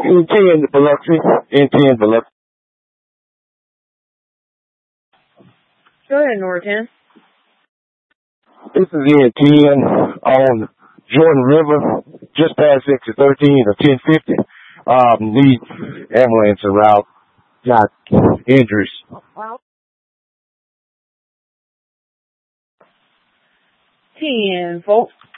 N10 Biloxi. N10 Biloxi. Go ahead, Norton. This is N10 on Jordan River, just past Exit 13 or 1050. Need ambulance en route. Got injuries. Wow. 10 folks.